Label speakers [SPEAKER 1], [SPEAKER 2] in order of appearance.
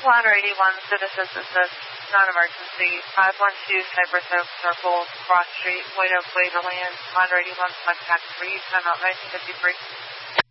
[SPEAKER 1] Ladder 81, Citizens Assist, non-emergency, 512 Cypress Oak Circle, Cross Street, White Oak Way to land, Ladder 81, contact 3, timeout 1953.